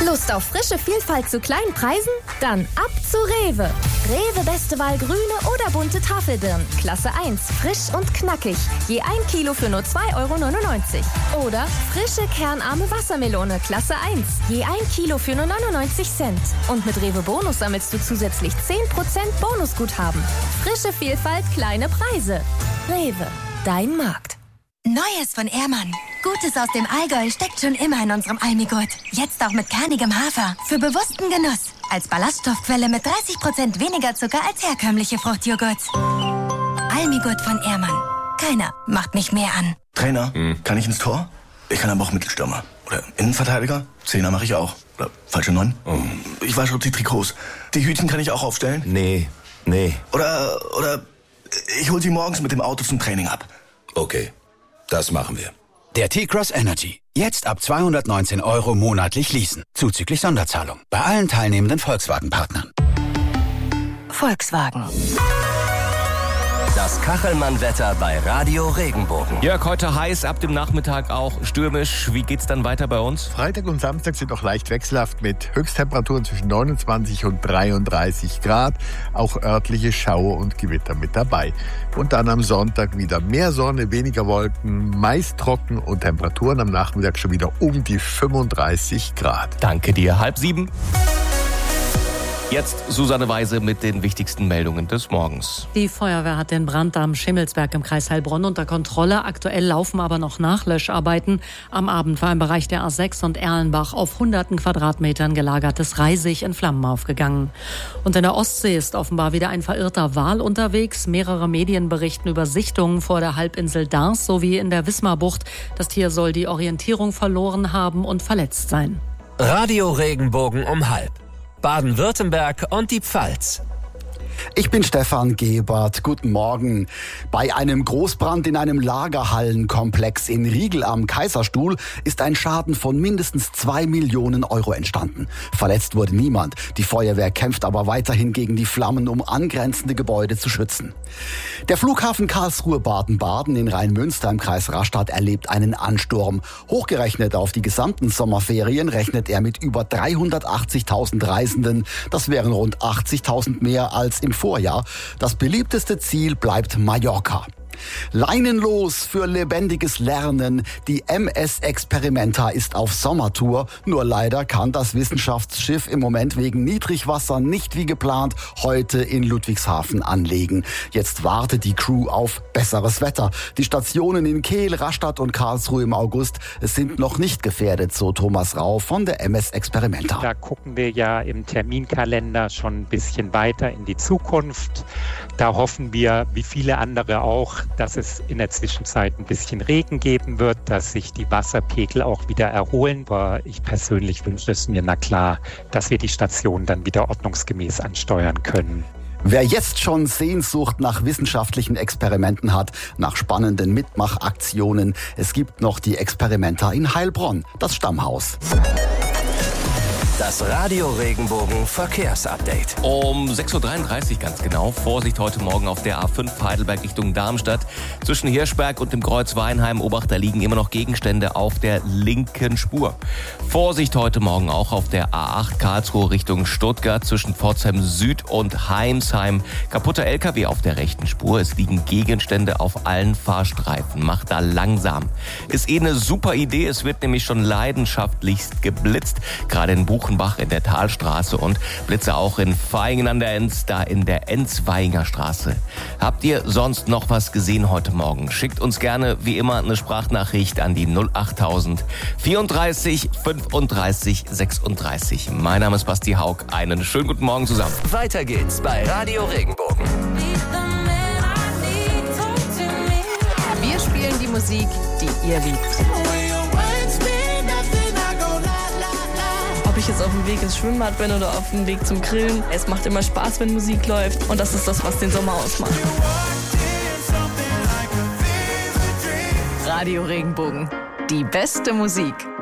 Lust auf frische Vielfalt zu kleinen Preisen? Dann ab zu Rewe. Rewe beste Wahl grüne oder bunte Tafelbirnen. Klasse 1, frisch und knackig. Je 1 Kilo für nur 2,99 €. Oder frische kernarme Wassermelone. Klasse 1. Je 1 Kilo für nur 99 Cent. Und mit Rewe Bonus sammelst du zusätzlich 10% Bonusguthaben. Frische Vielfalt, kleine Preise. Rewe, dein Markt. Neues von Ehrmann. Gutes aus dem Allgäu steckt schon immer in unserem Almigurt. Jetzt auch mit kernigem Hafer. Für bewussten Genuss. Als Ballaststoffquelle mit 30% weniger Zucker als herkömmliche Fruchtjoghurts. Almigurt von Ehrmann. Keiner macht mich mehr an. Trainer, kann ich ins Tor? Ich kann aber auch Mittelstürmer. Oder Innenverteidiger? Zehner mache ich auch. Oder falsche 9? Ich wasche die Trikots. Die Hütchen kann ich auch aufstellen? Nee. Oder ich hol sie morgens mit dem Auto zum Training ab. Okay, das machen wir. Der T-Cross Energy. Jetzt ab 219 € monatlich leasen. Zuzüglich Sonderzahlung. Bei allen teilnehmenden Volkswagen-Partnern. Volkswagen. Das Kachelmann-Wetter bei Radio Regenbogen. Jörg, heute heiß, ab dem Nachmittag auch stürmisch. Wie geht's dann weiter bei uns? Freitag und Samstag sind noch leicht wechselhaft mit Höchsttemperaturen zwischen 29 und 33 Grad. Auch örtliche Schauer und Gewitter mit dabei. Und dann am Sonntag wieder mehr Sonne, weniger Wolken, meist trocken und Temperaturen am Nachmittag schon wieder um die 35 Grad. Danke dir. 6:30. Jetzt Susanne Weise mit den wichtigsten Meldungen des Morgens. Die Feuerwehr hat den Brand am Schimmelsberg im Kreis Heilbronn unter Kontrolle. Aktuell laufen aber noch Nachlöscharbeiten. Am Abend war im Bereich der A6 und Erlenbach auf hunderten Quadratmetern gelagertes Reisig in Flammen aufgegangen. Und in der Ostsee ist offenbar wieder ein verirrter Wal unterwegs. Mehrere Medien berichten über Sichtungen vor der Halbinsel Dars sowie in der Wismarbucht. Das Tier soll die Orientierung verloren haben und verletzt sein. Radio Regenbogen um 12:30. Baden-Württemberg und die Pfalz. Ich bin Stefan Gebert. Guten Morgen. Bei einem Großbrand in einem Lagerhallenkomplex in Riegel am Kaiserstuhl ist ein Schaden von mindestens 2 Millionen € entstanden. Verletzt wurde niemand. Die Feuerwehr kämpft aber weiterhin gegen die Flammen, um angrenzende Gebäude zu schützen. Der Flughafen Karlsruhe-Baden-Baden in Rheinmünster im Kreis Rastatt erlebt einen Ansturm. Hochgerechnet auf die gesamten Sommerferien rechnet er mit über 380.000 Reisenden. Das wären rund 80.000 mehr als im Vorjahr. Das beliebteste Ziel bleibt Mallorca. Leinenlos für lebendiges Lernen. Die MS Experimenta ist auf Sommertour. Nur leider kann das Wissenschaftsschiff im Moment wegen Niedrigwasser nicht wie geplant heute in Ludwigshafen anlegen. Jetzt wartet die Crew auf besseres Wetter. Die Stationen in Kehl, Rastatt und Karlsruhe im August sind noch nicht gefährdet, so Thomas Rau von der MS Experimenta. Da gucken wir ja im Terminkalender schon ein bisschen weiter in die Zukunft. Da hoffen wir, wie viele andere auch, dass es in der Zwischenzeit ein bisschen Regen geben wird, dass sich die Wasserpegel auch wieder erholen. Aber ich persönlich wünsche es mir, na klar, dass wir die Station dann wieder ordnungsgemäß ansteuern können. Wer jetzt schon Sehnsucht nach wissenschaftlichen Experimenten hat, nach spannenden Mitmachaktionen, es gibt noch die Experimenta in Heilbronn, das Stammhaus. Das Radio Regenbogen Verkehrsupdate. Um 6:33 Uhr ganz genau. Vorsicht heute Morgen auf der A5 Heidelberg Richtung Darmstadt. Zwischen Hirschberg und dem Kreuz Weinheim-Obacht, da liegen immer noch Gegenstände auf der linken Spur. Vorsicht heute Morgen auch auf der A8 Karlsruhe Richtung Stuttgart zwischen Pforzheim Süd und Heimsheim. Kaputter LKW auf der rechten Spur. Es liegen Gegenstände auf allen Fahrstreifen. Macht da langsam. Ist eine super Idee. Es wird nämlich schon leidenschaftlichst geblitzt. Gerade in Buchenbach in der Talstraße und Blitze auch in Vaihingen an der Enz, da in der Enzweiger Straße. Habt ihr sonst noch was gesehen heute Morgen? Schickt uns gerne wie immer eine Sprachnachricht an die 08000 34 35 36. Mein Name ist Basti Haug. Einen schönen guten Morgen zusammen. Weiter geht's bei Radio Regenbogen. Wir spielen die Musik, die ihr liebt. Ob ich jetzt auf dem Weg ins Schwimmbad bin oder auf dem Weg zum Grillen. Es macht immer Spaß, wenn Musik läuft. Und das ist das, was den Sommer ausmacht. Radio Regenbogen. Die beste Musik.